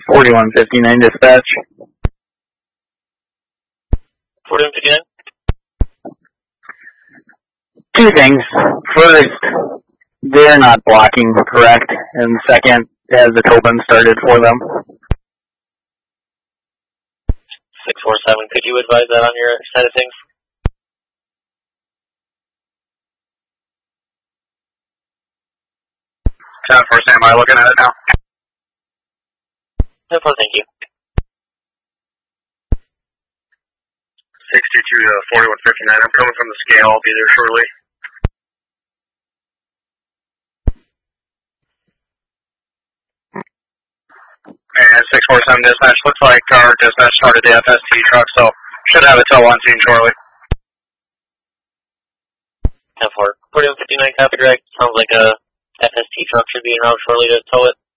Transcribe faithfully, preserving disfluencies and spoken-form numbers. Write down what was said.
forty-one fifty-nine dispatch. forty-one fifty-nine? Two things. First, they're not blocking correct, and second, has the tow been started for them? six four seven, could you advise that on your side of things? ten four, am I looking at it now? ten four, thank you. six two two to forty-one fifty-nine, I'm coming from the scale, I'll be there shortly. And six four seven dispatch, looks like our dispatch started the F S T truck, so should have a tow on scene shortly. ten four, forty-one fifty-nine, copy direct. Sounds like a F S T truck should be in route shortly to tow it.